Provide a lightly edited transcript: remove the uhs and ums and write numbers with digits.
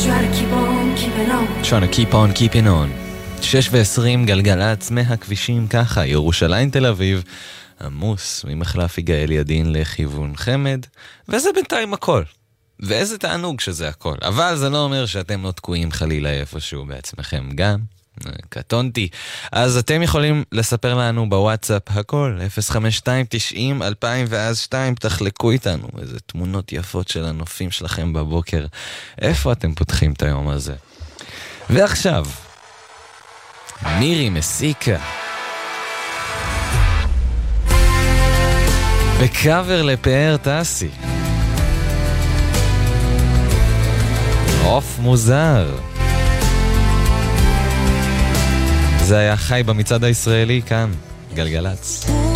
Trying to keep on keeping on. 6:20 גלגלצ מהכבישים ככה, ירושלים תל אביב, עמוס ממחלף יגאל ידין לכיוון חמד, וזה בינתיים הכל. ואיזה תענוג שזה הכל. אבל זה לא אומר שאתם לא תקועים חלילה איפשהו בעצמכם גם. קטונתי. אז אתם יכולים לספר לנו בוואטסאפ הכל, 052-90-2002, תחלקו איתנו איזה תמונות יפות של הנופים שלכם בבוקר. איפה אתם פותחים את היום הזה? ועכשיו, מירי מסיקה. בקאבר לפאר טסי. עוף מוזר. זה היה חי במצעד הישראלי כאן, גלגלץ.